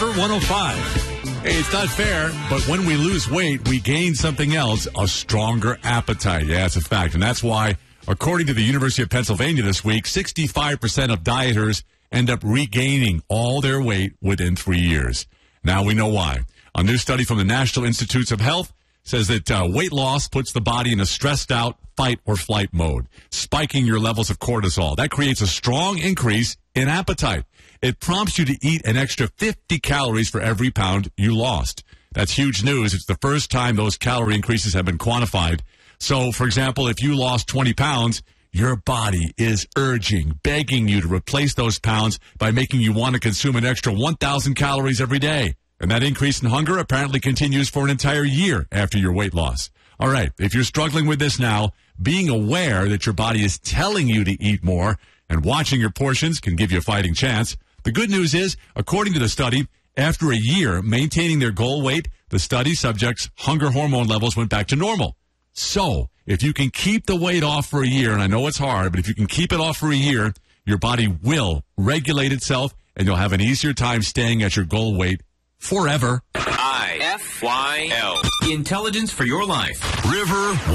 River 105. Hey, it's not fair, but when we lose weight, we gain something else, a stronger appetite. Yeah, it's a fact. And that's why, according to the University of Pennsylvania this week, 65% of dieters end up regaining all their weight within 3 years. Now we know why. A new study from the National Institutes of Health says that weight loss puts the body in a stressed out fight or flight mode, spiking your levels of cortisol. That creates a strong increase in appetite. It prompts you to eat an extra 50 calories for every pound you lost. That's huge news. It's the first time those calorie increases have been quantified. So, for example, if you lost 20 pounds, your body is begging you to replace those pounds by making you want to consume an extra 1,000 calories every day. And that increase in hunger apparently continues for an entire year after your weight loss. All right, if you're struggling with this now, being aware that your body is telling you to eat more and watching your portions can give you a fighting chance. The good news is, according to the study, after a year maintaining their goal weight, the study subjects' hunger hormone levels went back to normal. So, if you can keep the weight off for a year, and I know it's hard, but if you can keep it off for a year, your body will regulate itself, and you'll have an easier time staying at your goal weight forever. IFYL. Intelligence for your life. River